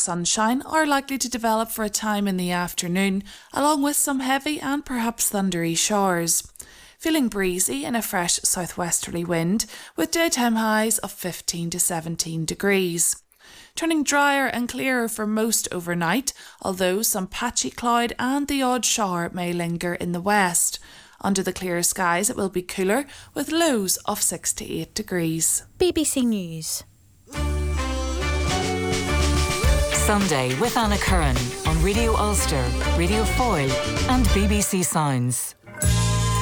sunshine are likely to develop for a time in the afternoon, along with some heavy and perhaps thundery showers. Feeling breezy and a fresh southwesterly wind, with daytime highs of 15 to 17 degrees. Turning drier and clearer for most overnight, although some patchy cloud and the odd shower may linger in the west. Under the clear skies it will be cooler, with lows of 6 to 8 degrees. BBC News. Sunday with Anna Curran on Radio Ulster, Radio Foyle and BBC Sounds.